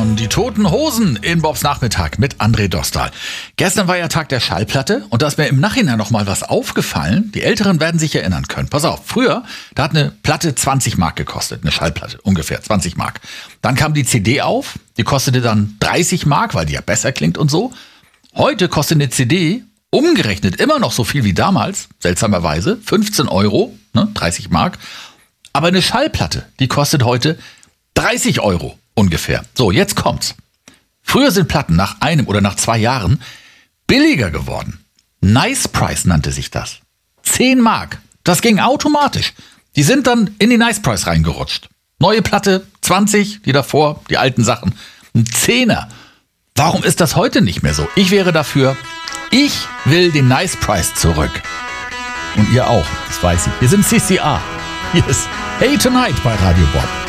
von Die Toten Hosen in Bobs Nachmittag mit André Dostal. Gestern war ja Tag der Schallplatte und da ist mir im Nachhinein noch mal was aufgefallen. Die Älteren werden sich erinnern können. Pass auf, früher, da hat eine Platte 20 Mark gekostet, eine Schallplatte, ungefähr 20 Mark. Dann kam die CD auf, die kostete dann 30 Mark, weil die ja besser klingt und so. Heute kostet eine CD umgerechnet immer noch so viel wie damals, seltsamerweise, 15 €, 30 Mark. Aber eine Schallplatte, die kostet heute 30 € ungefähr. So, jetzt kommt's. Früher sind Platten nach einem oder nach 2 Jahren billiger geworden. Nice Price nannte sich das. 10 Mark. Das ging automatisch. Die sind dann in die Nice Price reingerutscht. Neue Platte, 20, die davor, die alten Sachen. Ein Zehner. Warum ist das heute nicht mehr so? Ich wäre dafür, ich will den Nice Price zurück. Und ihr auch, das weiß ich. Wir sind CCR. Hier ist Hey Tonight bei Radio Bob.